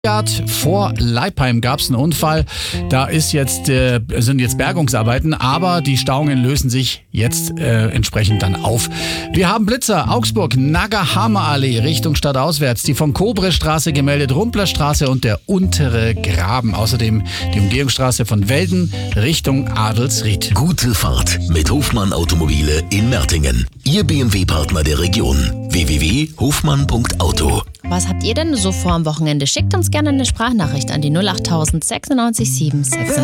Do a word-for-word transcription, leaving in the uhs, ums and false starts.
Vor Leipheim gab es einen Unfall. Da ist jetzt, äh, sind jetzt Bergungsarbeiten, aber die Stauungen lösen sich jetzt äh, entsprechend dann auf. Wir haben Blitzer, Augsburg, Nagahama-Allee Richtung Stadtauswärts, die von Kobre-Straße gemeldet, Rumplerstraße und der untere Graben. Außerdem die Umgehungsstraße von Welden Richtung Adelsried. Gute Fahrt mit Hofmann Automobile in Mertingen. Ihr B M W-Partner der Region. w w w punkt hofmann punkt auto. Was habt ihr denn so vor am Wochenende? Schickt uns gerne eine Sprachnachricht an die null acht tausend sechsundneunzig sieben sechsundneunzig.